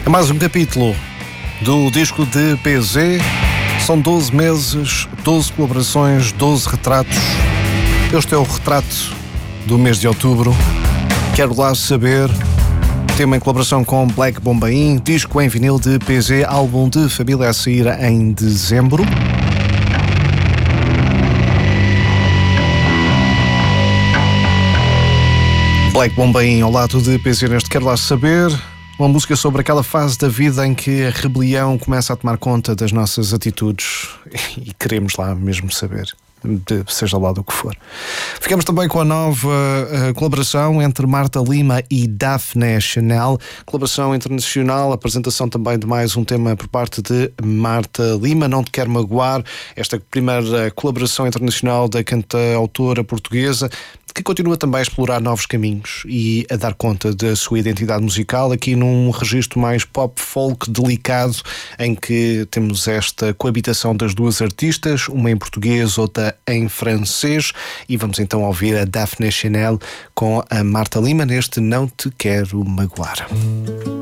É mais um capítulo do disco de PZ. São 12 meses, 12 colaborações, 12 retratos. Este é o retrato do mês de outubro. Quero lá saber. Tema em colaboração com Black Bombaim, disco em vinil de PZ, álbum de família a sair em dezembro. Black Bombaim ao lado de PZ neste Quero Lá Saber. Uma música sobre aquela fase da vida em que a rebelião começa a tomar conta das nossas atitudes e queremos lá mesmo saber, seja lá do que for. Ficamos também com a nova colaboração entre Marta Lima e Daphne Chanel, colaboração internacional, apresentação também de mais um tema por parte de Marta Lima, Não Te Quero Magoar, esta primeira colaboração internacional da cantautora portuguesa, que continua também a explorar novos caminhos e a dar conta da sua identidade musical, aqui num registro mais pop-folk delicado, em que temos esta coabitação das duas artistas, uma em português, outra em francês, e vamos então ouvir a Daphne Chanel com a Marta Lima neste Não Te Quero Magoar.